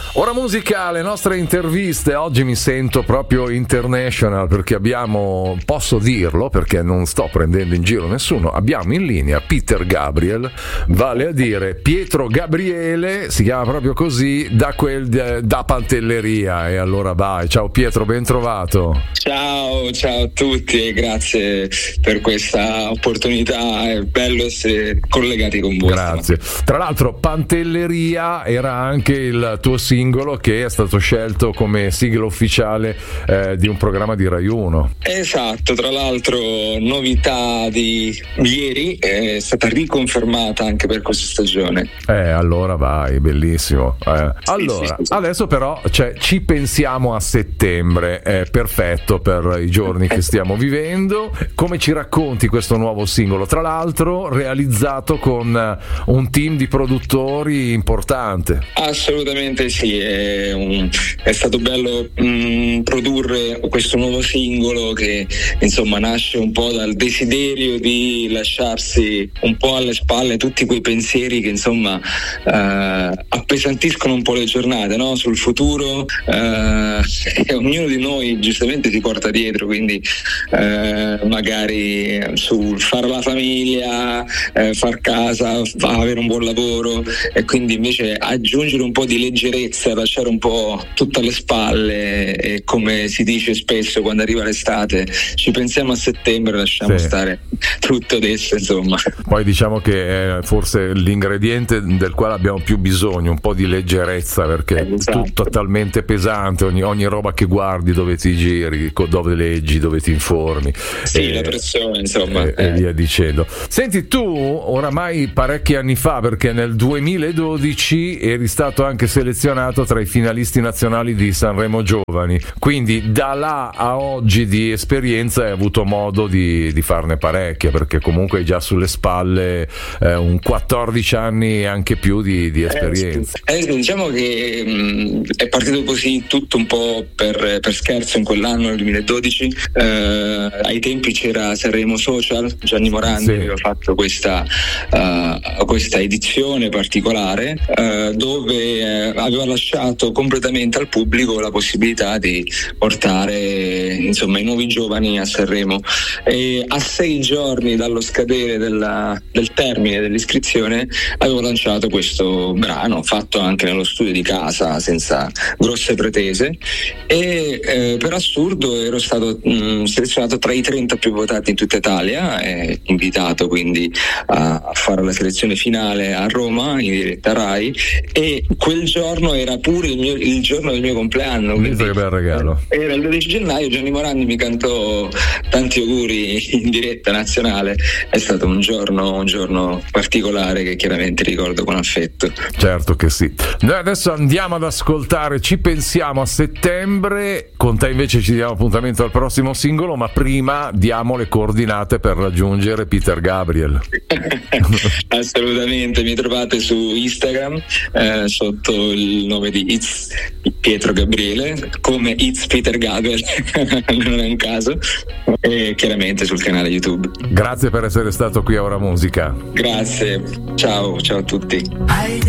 Ora musica, le nostre interviste. Oggi mi sento proprio international perché abbiamo, posso dirlo perché non sto prendendo in giro nessuno, abbiamo in linea Peter Gabriel, vale a dire Pietro Gabriele, si chiama proprio così, da Pantelleria. E allora vai, ciao Pietro, ben trovato. Ciao a tutti e grazie per questa opportunità, è bello essere collegati con voi. Grazie. Tra l'altro Pantelleria era anche il tuo singolo che è stato scelto come sigla ufficiale di un programma di Rai 1. Esatto, tra l'altro novità di ieri, è stata riconfermata anche per questa stagione. Allora vai, bellissimo. Allora, sì. Adesso però ci pensiamo a settembre, è perfetto per i giorni che stiamo vivendo. Come ci racconti questo nuovo singolo? Tra l'altro realizzato con un team di produttori importante. Assolutamente sì, è stato bello produrre questo nuovo singolo che insomma nasce un po' dal desiderio di lasciarsi un po' alle spalle tutti quei pensieri che insomma appesantiscono un po' le giornate, no? Sul futuro, e ognuno di noi giustamente si porta dietro, quindi magari sul fare la famiglia, far casa, avere un buon lavoro, e quindi invece aggiungere un po' di leggerezza, lasciare un po' tutto alle spalle, e come si dice spesso quando arriva l'estate ci pensiamo a settembre, lasciamo stare tutto adesso, insomma. Poi diciamo che è forse l'ingrediente del quale abbiamo più bisogno, un po' di leggerezza, perché esatto. Tutto talmente pesante, ogni roba che guardi, dove ti giri, dove leggi, dove ti informi, la pressione insomma, e via dicendo. Senti, tu oramai parecchi anni fa, perché nel 2012 eri stato anche selezionato tra i finalisti nazionali di Sanremo Giovani, quindi da là a oggi di esperienza hai avuto modo di farne parecchie, perché comunque hai già sulle spalle un 14 anni e anche più di esperienza. Diciamo che è partito così tutto un po' per scherzo in quell'anno, nel 2012. Ai tempi c'era Sanremo Social, Gianni Morandi aveva fatto questa edizione particolare dove aveva lasciato completamente al pubblico la possibilità di portare insomma i nuovi giovani a Sanremo, e a 6 giorni dallo scadere del termine dell'iscrizione avevo lanciato questo brano fatto anche nello studio di casa senza grosse pretese, e per assurdo ero stato selezionato tra i 30 più votati in tutta Italia, e invitato quindi a fare la selezione finale a Roma in diretta Rai, e quel giorno era pure il giorno del mio compleanno, quindi che bel regalo. Era il 12 gennaio, Gianni Morandi mi cantò tanti auguri in diretta nazionale, è stato un giorno particolare che chiaramente ricordo con affetto. Certo che sì. Noi adesso andiamo ad ascoltare Ci pensiamo a settembre, con te invece ci diamo appuntamento al prossimo singolo, ma prima diamo le coordinate per raggiungere Peter Gabriel. Assolutamente, mi trovate su Instagram sotto il nome di It's Pietro Gabriele, come It's Peter Gabriel non è un caso, e chiaramente sul canale YouTube. Grazie per essere stato qui a Ora Musica. Grazie, ciao a tutti.